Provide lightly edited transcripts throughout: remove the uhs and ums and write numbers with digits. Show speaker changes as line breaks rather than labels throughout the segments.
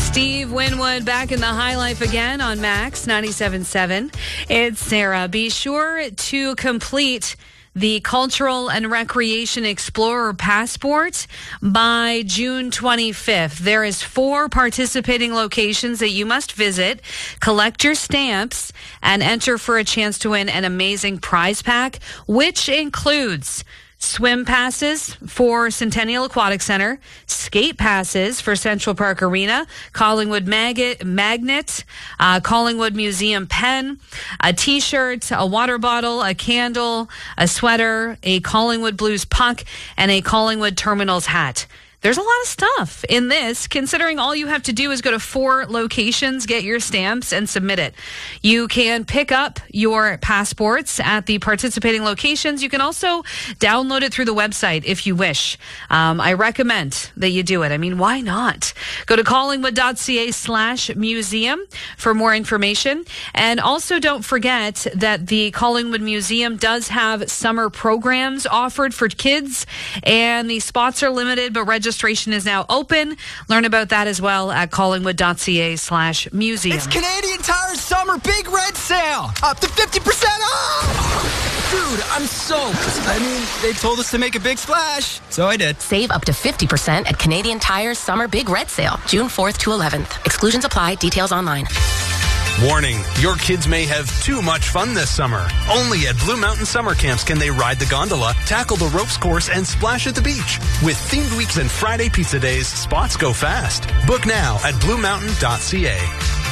Steve Winwood back in the high life again on Max 97.7. It's Sarah. Be sure to complete the Cultural and Recreation Explorer Passport by June 25th. There is 4 participating locations that you must visit, collect your stamps, and enter for a chance to win an amazing prize pack, which includes swim passes for Centennial Aquatic Center, skate passes for Central Park Arena, Collingwood Magnet, Collingwood Museum pen, a T-shirt, a water bottle, a candle, a sweater, a Collingwood Blues puck, and a Collingwood Terminals hat. There's a lot of stuff in this, considering all you have to do is go to 4 locations, get your stamps, and submit it. You can pick up your passports at the participating locations. You can also download it through the website if you wish. I recommend that you do it. I mean, why not? Go to collingwood.ca/museum for more information. And also don't forget that the Collingwood Museum does have summer programs offered for kids, and the spots are limited, but registration is now open. Learn about that as well at collingwood.ca/museum.
It's Canadian Tire's summer big red sale. Up to 50% off. Dude, I'm soaked. I mean, they told us to make a big splash, so I did.
Save up to 50% at Canadian Tire's summer big red sale, June 4th to 11th. Exclusions apply. Details online.
Warning, your kids may have too much fun this summer. Only at Blue Mountain Summer Camps can they ride the gondola, tackle the ropes course, and splash at the beach. With themed weeks and Friday pizza days, spots go fast. Book now at bluemountain.ca.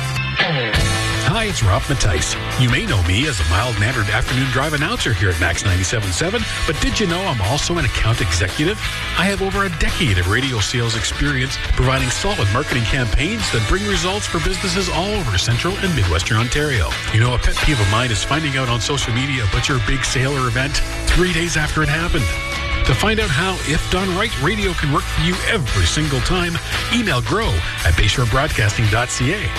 Hi, it's Rob Mattice. You may know me as a mild-mannered afternoon drive announcer here at Max 97.7, but did you know I'm also an account executive? I have over a decade of radio sales experience providing solid marketing campaigns that bring results for businesses all over Central and Midwestern Ontario. You know, a pet peeve of mine is finding out on social media about your big sale or event 3 days after it happened. To find out how, if done right, radio can work for you every single time, email grow@bayshorebroadcasting.ca.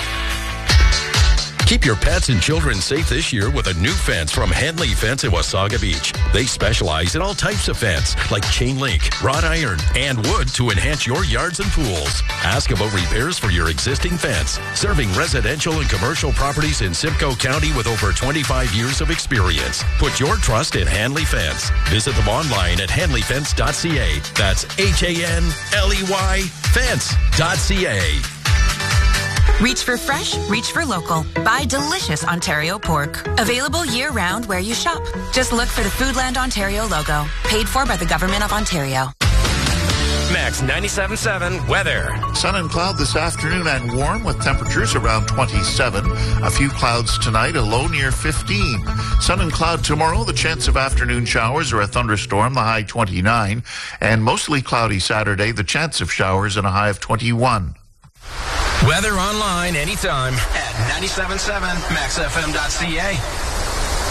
Keep your pets and children safe this year with a new fence from Henley Fence in Wasaga Beach. They specialize in all types of fence, like chain link, wrought iron, and wood to enhance your yards and pools. Ask about repairs for your existing fence. Serving residential and commercial properties in Simcoe County with over 25 years of experience. Put your trust in Henley Fence. Visit them online at henleyfence.ca. That's HANLEY fence.ca.
Reach for fresh, reach for local. Buy delicious Ontario pork. Available year-round where you shop. Just look for the Foodland Ontario logo. Paid for by the Government of Ontario.
Max 97.7 weather.
Sun and cloud this afternoon and warm with temperatures around 27. A few clouds tonight, a low near 15. Sun and cloud tomorrow, the chance of afternoon showers or a thunderstorm, the high 29. And mostly cloudy Saturday, the chance of showers and a high of 21.
Weather online anytime at 97.7 maxfm.ca.